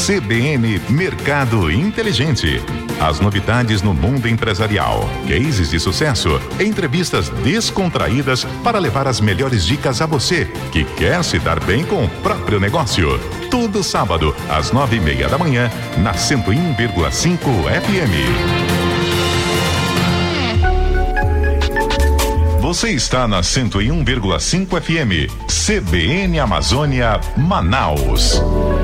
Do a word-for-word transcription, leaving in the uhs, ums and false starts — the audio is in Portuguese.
C B N Mercado Inteligente. As novidades no mundo empresarial, cases de sucesso, entrevistas descontraídas para levar as melhores dicas a você que quer se dar bem com o próprio negócio. Todo sábado, às nove e meia da manhã, na cento e um vírgula cinco F M. Você está na cento e um vírgula cinco F M, C B N Amazônia, Manaus.